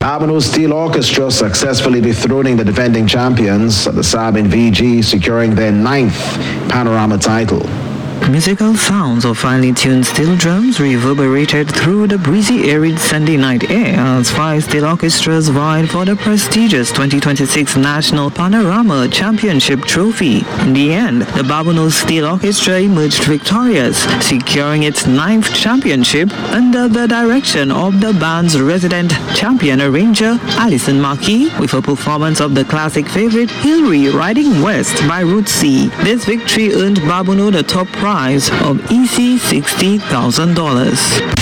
Babonneau Steel Orchestra successfully dethroning the defending champions, the Sabin VG securing their 9th Panorama title. Musical sounds of finely tuned steel drums reverberated through the breezy, arid Sunday night air as 5 steel orchestras vied for the prestigious 2026 National Panorama Championship trophy. In the end, the Babonneau Steel Orchestra emerged victorious, securing its 9th championship under the direction of the band's resident champion arranger, Alison Marquis, with a performance of the classic favorite Hillary Riding West by Route C. This victory earned Babonneau the top prize of EC $60,000.